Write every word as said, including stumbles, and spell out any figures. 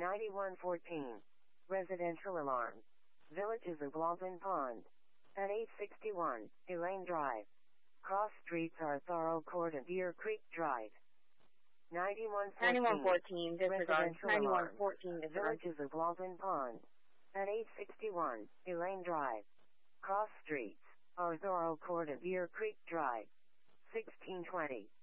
ninety-one fourteen. Residential alarm. Villages of Walden Pond. At eight sixty-one, Elaine Drive. Cross streets are Thorough Court and Deer Creek Drive. ninety-one fourteen. ninety-one fourteen, disregard. Residential ninety-one alarm. fourteen, disregard. Villages of Walden Pond. At eight sixty-one, Elaine Drive. Cross streets are Thorough Court and Deer Creek Drive. sixteen twenty.